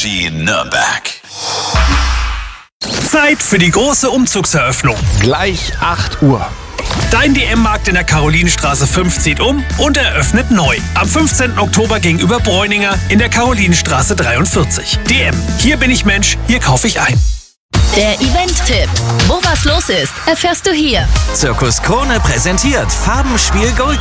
Energy Nürnberg. Zeit für die große Umzugseröffnung. Gleich 8 Uhr. Dein DM-Markt in der Karolinenstraße 5 zieht um und eröffnet neu. Am 15. Oktober gegenüber Bräuninger in der Karolinenstraße 43. DM. Hier bin ich Mensch, hier kaufe ich ein. Der Event-Tipp. Wo was los ist, erfährst du hier. Zirkus Krone präsentiert Farbenspiel Gold.